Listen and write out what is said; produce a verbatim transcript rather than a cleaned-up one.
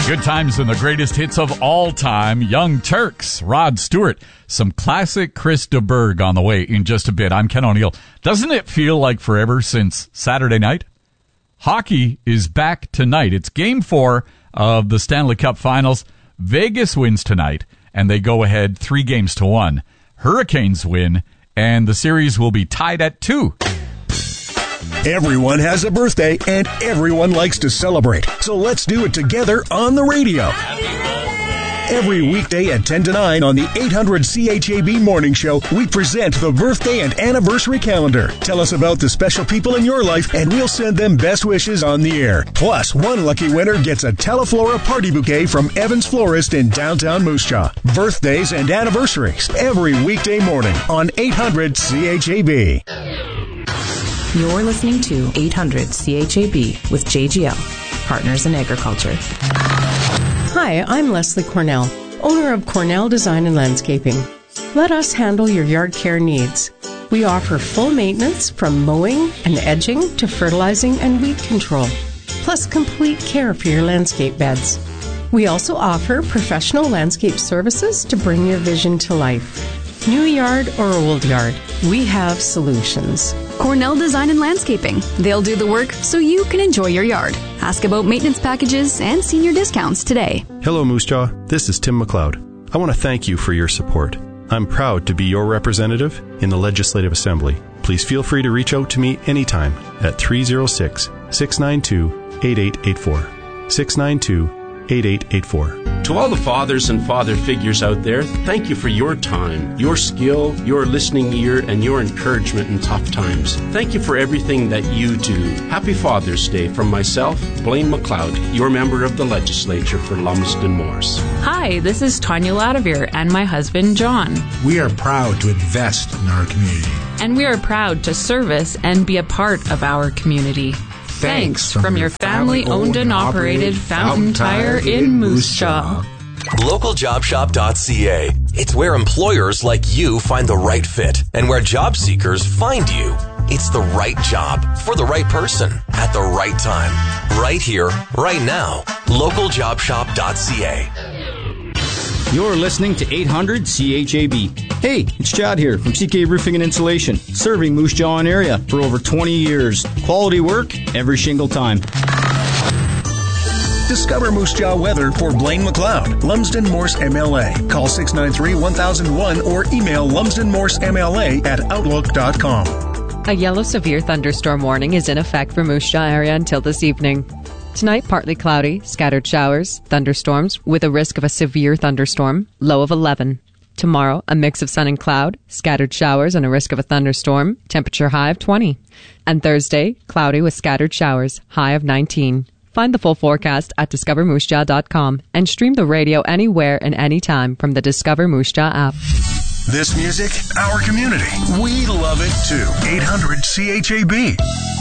Good times and the greatest hits of all time. Young Turks, Rod Stewart. Some classic Chris de Burgh on the way in just a bit. I'm Ken O'Neill. Doesn't it feel like forever since Saturday night? Hockey is back tonight. It's game four of the Stanley Cup Finals. Vegas wins tonight, and they go ahead three games to one. Hurricanes win, and the series will be tied at two. Everyone has a birthday, and everyone likes to celebrate. So let's do it together on the radio. Every weekday at ten to nine on the eight hundred C H A B Morning Show, we present the birthday and anniversary calendar. Tell us about the special people in your life, and we'll send them best wishes on the air. Plus, one lucky winner gets a Teleflora party bouquet from Evans Florist in downtown Moose Jaw. Birthdays and anniversaries every weekday morning on eight hundred C H A B. You're listening to eight hundred C H A B with J G L, Partners in Agriculture. Hi, I'm Leslie Cornell, owner of Cornell Design and Landscaping. Let us handle your yard care needs. We offer full maintenance from mowing and edging to fertilizing and weed control, plus complete care for your landscape beds. We also offer professional landscape services to bring your vision to life. New yard or old yard, we have solutions. Cornell Design and Landscaping. They'll do the work so you can enjoy your yard. Ask about maintenance packages and senior discounts today. Hello, Moose Jaw. This is Tim McLeod. I want to thank you for your support. I'm proud to be your representative in the Legislative Assembly. Please feel free to reach out to me anytime at three oh six, six nine two, eight eight eight four. six nine two, eight eight eight four. To all the fathers and father figures out there, thank you for your time, your skill, your listening ear, and your encouragement in tough times. Thank you for everything that you do. Happy Father's Day from myself, Blaine McLeod, your member of the legislature for Lumsden Morse. Hi, this is Tanya Ladavir and my husband, John. We are proud to invest in our community. And we are proud to service and be a part of our community. Thanks from, from your family-owned and operated Fountain Tire in Moose Jaw. local job shop dot c a. It's where employers like you find the right fit and where job seekers find you. It's the right job for the right person at the right time. Right here, right now. local job shop dot c a. You're listening to eight hundred C H A B. Hey, it's Chad here from C K Roofing and Insulation, serving Moose Jaw and area for over twenty years. Quality work every shingle time. Discover Moose Jaw weather for Blaine McLeod, Lumsden Morse M L A. Call six nine three, one thousand one or email lumsden morse m l a at outlook dot com. A yellow severe thunderstorm warning is in effect for Moose Jaw area until this evening. Tonight, partly cloudy, scattered showers, thunderstorms, with a risk of a severe thunderstorm, low of eleven. Tomorrow, a mix of sun and cloud, scattered showers and a risk of a thunderstorm, temperature high of twenty. And Thursday, cloudy with scattered showers, high of nineteen. Find the full forecast at discover moose jaw dot com and stream the radio anywhere and anytime from the Discover Moose Jaw app. This music, our community. We love it too. eight hundred C H A B.